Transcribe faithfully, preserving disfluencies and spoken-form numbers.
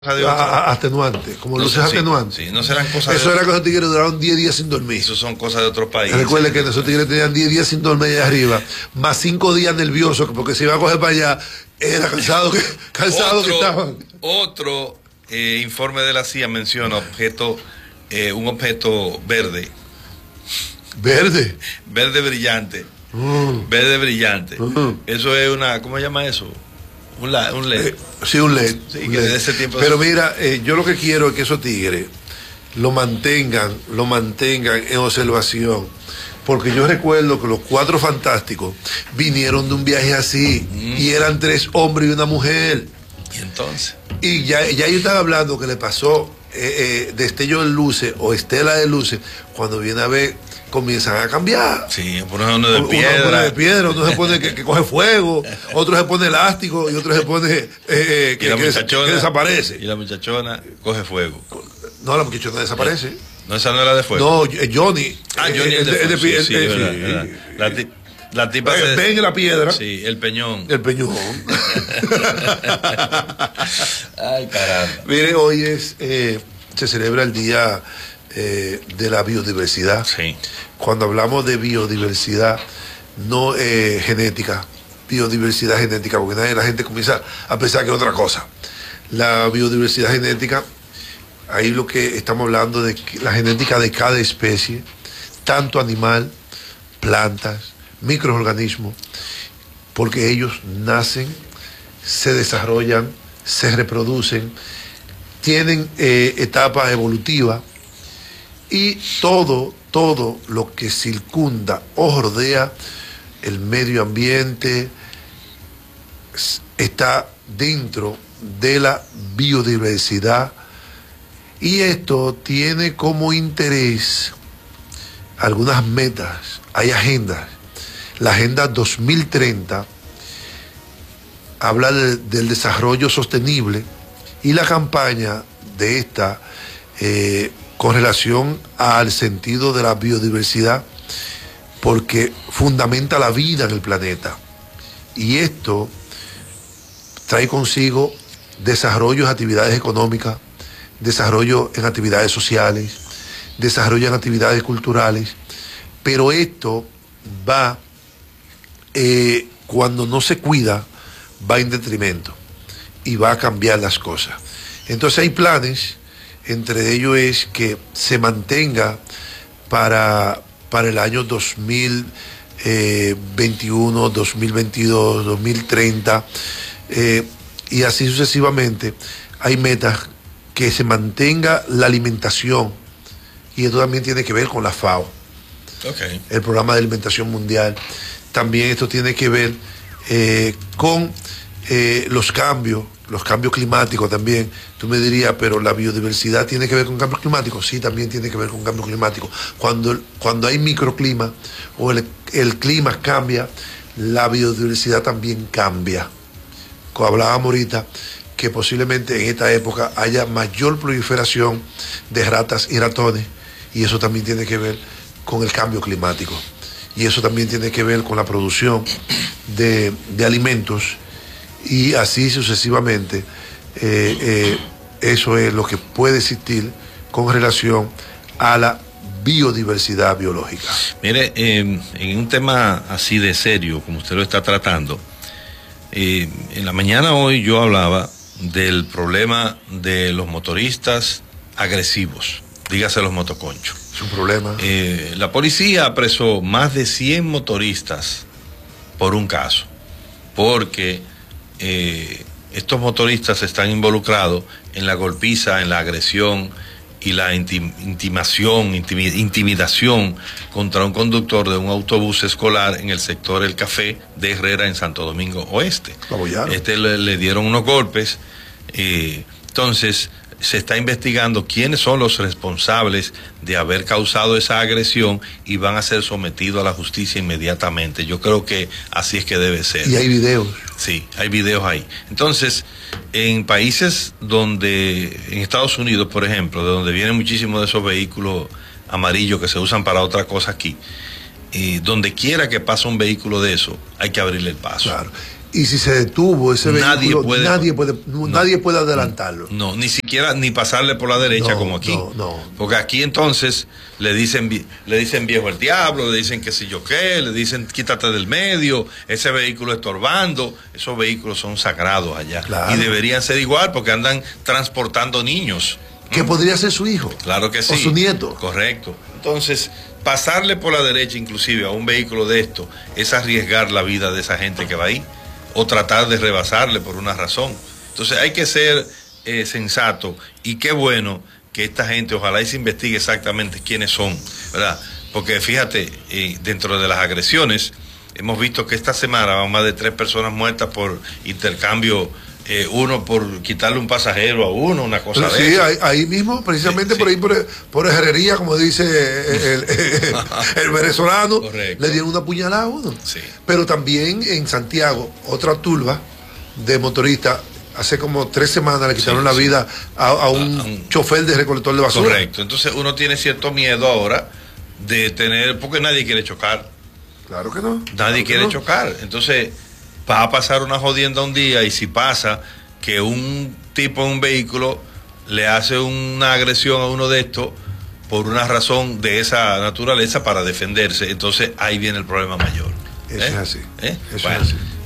atenuante, como no, luces sí, atenuantes. Sí, no serán cosas. Eso de... era que esos tigres duraron diez días sin dormir. Eso son cosas de otros países. Recuerde que esos tigres tenían diez días sin dormir allá arriba, más cinco días nerviosos, porque si iban a coger para allá, era cansado que, cansado otro, que estaban. Otro eh, informe de la C I A menciona objeto, eh, un objeto verde. ¿Verde? Verde brillante. Mm. Verde brillante. Mm. Eso es una, ¿cómo se llama eso? Un, la, un L E D. Eh, sí, un L E D. Sí, un que L E D. desde ese tiempo Pero se... mira, eh, yo lo que quiero es que esos tigres lo mantengan, lo mantengan en observación. Porque yo recuerdo que los Cuatro Fantásticos vinieron de un viaje así, mm. y eran tres hombres y una mujer. ¿Y entonces? Y ya, ya yo estaba hablando que le pasó eh, eh, destello de luces o estela de luces, cuando viene a ver, comienzan a cambiar. Sí, por uno de piedra. Uno pone de piedra, otro se pone que, que coge fuego, otro se pone elástico y otro se pone eh, eh, que, que, que desaparece. Y la muchachona coge fuego. No, la muchachona desaparece. No, esa no era de fuego. No, Johnny. Ah, Johnny el, de fuego. El, Sí, el, sí, el, verdad, sí. verdad. La, ti, la tipa se... Ven en la piedra. Sí, el peñón. El peñón. Ay, caramba. Mire, hoy es, eh, se celebra el Día eh, de la Biodiversidad. Sí. Cuando hablamos de biodiversidad, no eh, genética, biodiversidad genética, porque nadie, la gente comienza a pensar que es otra cosa. La biodiversidad genética, ahí lo que estamos hablando de la genética de cada especie, tanto animal, plantas, microorganismos, porque ellos nacen, se desarrollan, se reproducen, tienen eh, etapas evolutivas y todo, todo lo que circunda o rodea el medio ambiente está dentro de la biodiversidad. Y esto tiene como interés algunas metas, hay agendas. La Agenda dos mil treinta habla de, del desarrollo sostenible y la campaña de esta eh, con relación al sentido de la biodiversidad, porque fundamenta la vida en el planeta. Y esto trae consigo desarrollo en actividades económicas, desarrollo en actividades sociales, desarrollo en actividades culturales, pero esto va, eh, cuando no se cuida, va en detrimento y va a cambiar las cosas. Entonces hay planes, entre ellos es que se mantenga para, para el año dos mil veintiuno, dos mil veintidós, dos mil treinta, eh, y así sucesivamente. Hay metas que se mantenga la alimentación, y esto también tiene que ver con la FAO, okay. El Programa de Alimentación Mundial. También esto tiene que ver eh, con eh, los cambios, los cambios climáticos también. Tú me dirías, pero la biodiversidad tiene que ver con cambios climáticos. Sí, también tiene que ver con cambios climáticos. Cuando, cuando hay microclima o el, el clima cambia, la biodiversidad también cambia. Como hablábamos ahorita, que posiblemente en esta época haya mayor proliferación de ratas y ratones, y eso también tiene que ver con el cambio climático, y eso también tiene que ver con la producción de, de alimentos, y así sucesivamente. eh, eh, eso es lo que puede existir con relación a la biodiversidad biológica. Mire, eh, en un tema así de serio como usted lo está tratando, eh, en la mañana hoy yo hablaba del problema de los motoristas agresivos, dígase los motoconchos. Es un problema. Eh, la policía apresó más de cien motoristas por un caso, porque eh, estos motoristas están involucrados en la golpiza, en la agresión y la intim intimación, intimi intimidación contra un conductor de un autobús escolar en el sector El Café de Herrera, en Santo Domingo Oeste. Este le, le dieron unos golpes. Eh, entonces se está investigando quiénes son los responsables de haber causado esa agresión y van a ser sometidos a la justicia inmediatamente. Yo creo que así es que debe ser. Y hay videos. Sí, hay videos ahí. Entonces, en países donde, en Estados Unidos, por ejemplo, de donde vienen muchísimos de esos vehículos amarillos que se usan para otra cosa aquí, eh, donde quiera que pase un vehículo de eso, hay que abrirle el paso. Claro. Y si se detuvo ese nadie vehículo, puede, nadie puede, no, nadie puede adelantarlo. No, ni siquiera ni pasarle por la derecha, no, como aquí. No, no. Porque aquí entonces le dicen le dicen viejo el diablo, le dicen que si yo qué, le dicen quítate del medio, ese vehículo estorbando. Esos vehículos son sagrados allá. Claro. Y deberían ser igual porque andan transportando niños. Que ¿Mm? podría ser su hijo. Claro que sí. O su nieto. Correcto. Entonces, pasarle por la derecha inclusive a un vehículo de esto es arriesgar la vida de esa gente que va ahí, o tratar de rebasarle por una razón. Entonces hay que ser eh, sensato, y qué bueno que esta gente, ojalá y se investigue exactamente quiénes son, ¿verdad? Porque fíjate, eh, dentro de las agresiones, hemos visto que esta semana van más de tres personas muertas por intercambio, eh, uno por quitarle un pasajero a uno, una cosa Pero de sí, eso. ahí, ahí mismo, precisamente sí, por sí. ahí, por, por herrería, como dice el, el, el venezolano, correcto, le dieron una puñalada a uno. Sí. Pero también en Santiago, otra turba de motoristas, hace como tres semanas le quitaron sí, la vida a, a, un a un chofer de recolector de basura. Correcto, entonces uno tiene cierto miedo ahora de tener, porque nadie quiere chocar. Claro que no. Nadie claro quiere no. chocar. Entonces va a pasar una jodienda un día, y si pasa que un tipo en un vehículo le hace una agresión a uno de estos por una razón de esa naturaleza para defenderse, entonces ahí viene el problema mayor. Eso ¿Eh? es así. ¿Eh? Eso Bueno, es así.